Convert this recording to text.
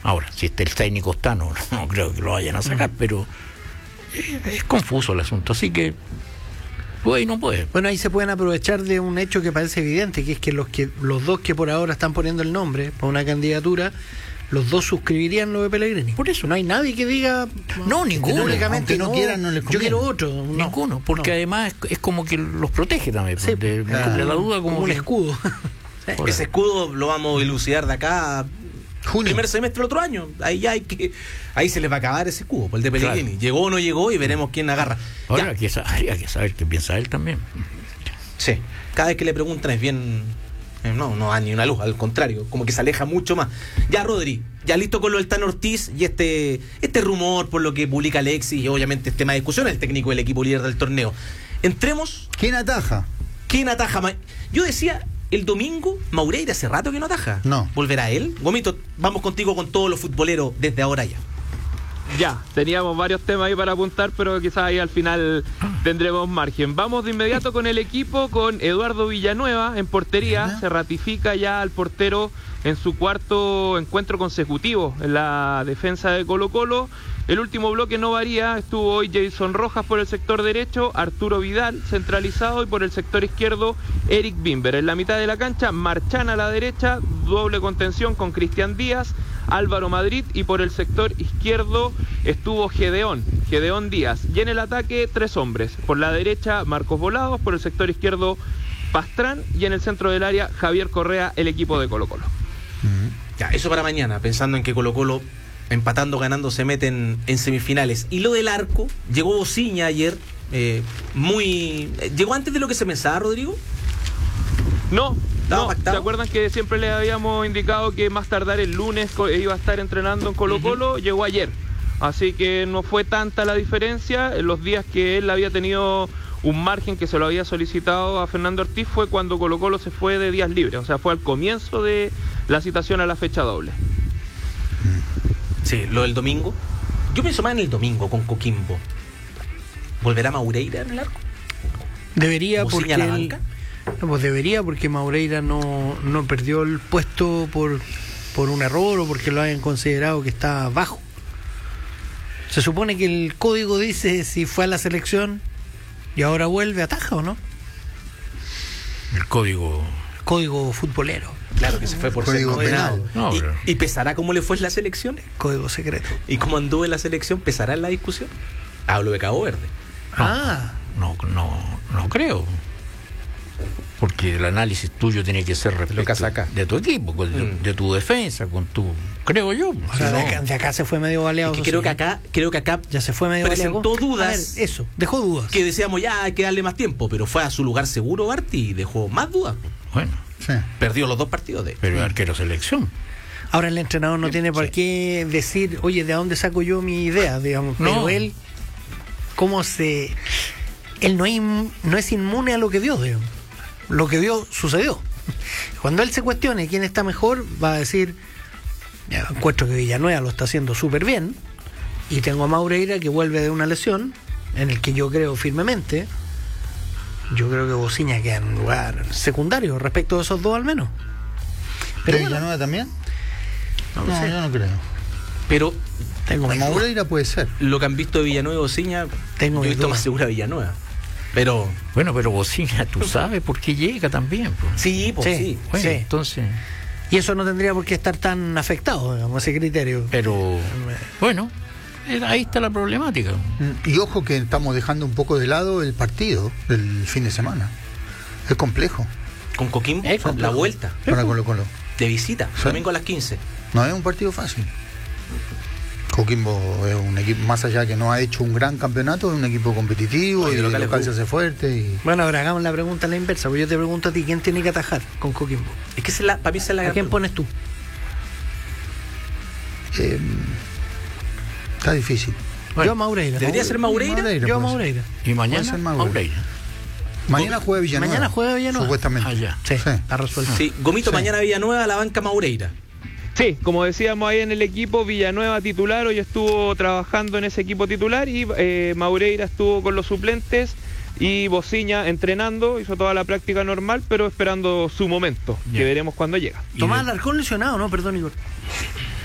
Ahora, si el técnico está, no creo que lo vayan a sacar, pero es confuso el asunto, así que puede y no puede. Bueno, ahí se pueden aprovechar de un hecho que parece evidente, que es que los dos que por ahora están poniendo el nombre para una candidatura, los dos suscribirían lo de Pellegrini. Por eso no hay nadie que diga ninguno, públicamente no quieran, no les conviene. Yo quiero otro, ninguno, porque además es como que los protege también, sí, de la duda, como un escudo. Ese escudo lo vamos a dilucidar de acá junio, primer semestre del otro año. Ahí se les va a acabar ese escudo, el de Pellegrini. Claro. Llegó o no llegó y veremos quién agarra. Ahora hay que saber qué piensa él también. Sí, cada vez que le preguntan es bien... No da ni una luz, al contrario, como que se aleja mucho más. Ya, Rodri, ya listo con lo del Tano Ortiz y este rumor por lo que publica Alexis, y obviamente este tema de discusión, el técnico del equipo líder del torneo. Entremos. ¿Quién ataja? Yo decía, el domingo, Maureira hace rato que no ataja. No. ¿Volverá él? Gomito, vamos contigo con todos los futboleros desde ahora ya. Ya, teníamos varios temas ahí para apuntar, pero quizás ahí al final tendremos margen. Vamos de inmediato con el equipo, con Eduardo Villanueva en portería. Se ratifica ya al portero en su cuarto encuentro consecutivo en la defensa de Colo-Colo. El último bloque no varía, estuvo hoy Jason Rojas por el sector derecho, Arturo Vidal centralizado, y por el sector izquierdo Eric Bimber. En la mitad de la cancha, Marchán a la derecha, doble contención con Cristian Díaz, Álvaro Madrid, y por el sector izquierdo estuvo Gedeón Díaz. Y en el ataque, 3 hombres. Por la derecha, Marcos Volados, por el sector izquierdo, Pastrán, y en el centro del área, Javier Correa, el equipo de Colo-Colo. Ya, eso para mañana, pensando en que Colo-Colo, empatando, ganando, se meten en semifinales. Y lo del arco, llegó Bociña ayer, ¿llegó antes de lo que se pensaba, Rodrigo? No, ¿se acuerdan que siempre le habíamos indicado que más tardar el lunes iba a estar entrenando en Colo-Colo? Llegó ayer, así que no fue tanta la diferencia. En los días que él había tenido un margen que se lo había solicitado a Fernando Ortiz fue cuando Colo-Colo se fue de días libres, o sea, fue al comienzo de la citación a la fecha doble. Sí, lo del domingo. Yo pienso más en el domingo con Coquimbo. ¿Volverá Maureira en el arco? Debería, porque Maureira no perdió el puesto por un error o porque lo hayan considerado que está bajo. Se supone que el código dice si fue a la selección y ahora vuelve, ataja o no. El código futbolero. Claro que se fue por ser condenado. ¿Y pesará cómo le fue en la selección? Código secreto. ¿Y cómo anduvo en la selección? ¿Pesará en la discusión? Hablo de Cabo Verde. No creo. Porque el análisis tuyo tiene que ser respecto de tu equipo, de tu defensa, creo yo. O sea, de acá se fue medio baleado. Es que creo que acá ya se fue medio presentó baleado. Dudas. Eso, dejó dudas. Que decíamos ya hay que darle más tiempo, pero fue a su lugar seguro Barty y dejó más dudas. Bueno, sí. Perdió los 2 partidos de. Pero el arquero selección. Ahora el entrenador no tiene por qué decir, oye, ¿de dónde saco yo mi idea? Digamos, pero él, él no es inmune a lo que vio, digamos. Lo que vio sucedió. Cuando él se cuestione quién está mejor, va a decir, ya, encuentro que Villanueva lo está haciendo súper bien, y tengo a Maureira que vuelve de una lesión, en el que yo creo firmemente. Yo creo que Bociña queda en un lugar secundario respecto de esos dos al menos. Pero Villanueva también. No sé. Yo no creo. Pero Maureira puede ser. Lo que han visto de Villanueva y Bociña, yo he visto más segura a Villanueva. Pero Bociña, tú sabes por qué llega también. Pues. Sí. Bueno, entonces. Y eso no tendría por qué estar tan afectado, digamos, ese criterio. Pero, bueno, ahí está la problemática. Y ojo que estamos dejando un poco de lado el partido del fin de semana. Es complejo. Con Coquimbo, la vuelta. Para Colo-Colo. De visita, domingo a las 15. No es un partido fácil. Coquimbo es un equipo, más allá que no ha hecho un gran campeonato, es un equipo competitivo y el local se hace fuerte. Bueno, ahora hagamos la pregunta a la inversa, porque yo te pregunto a ti, ¿quién tiene que atajar con Coquimbo? Es que para mí esa es la ¿A quién pones tú? Está difícil. Bueno, yo a Maureira. ¿Debería ser Maureira? Yo a Maureira. ¿Y mañana? Maureira. Mañana juega Villanueva. Mañana juega Villanueva. Supuestamente. Sí, está resuelto. Sí, Gomito, mañana Villanueva a la banca Maureira. Sí, como decíamos ahí en el equipo, Villanueva titular, hoy estuvo trabajando en ese equipo titular, y Maureira estuvo con los suplentes, y Bociña entrenando, hizo toda la práctica normal, pero esperando su momento, que veremos cuándo llega. Tomás Alarcón lesionado, ¿no? Perdón, Igor.